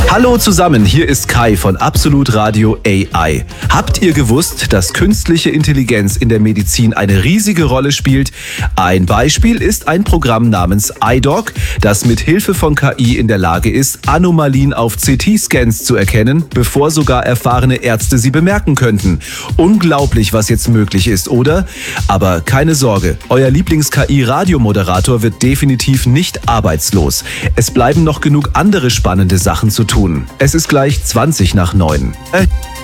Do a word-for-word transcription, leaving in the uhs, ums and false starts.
Hallo zusammen, hier ist Kai von Absolut Radio A I. Habt ihr gewusst, dass künstliche Intelligenz in der Medizin eine riesige Rolle spielt? Ein Beispiel ist ein Programm namens iDoc, das mit Hilfe von K I in der Lage ist, Anomalien auf C T-Scans zu erkennen, bevor sogar erfahrene Ärzte sie bemerken könnten. Unglaublich, was jetzt möglich ist, oder? Aber keine Sorge, euer Lieblings-K I-Radiomoderator wird definitiv nicht arbeitslos. Es bleiben noch genug andere spannende Sachen zu tun. Es ist gleich zwanzig nach neun. Äh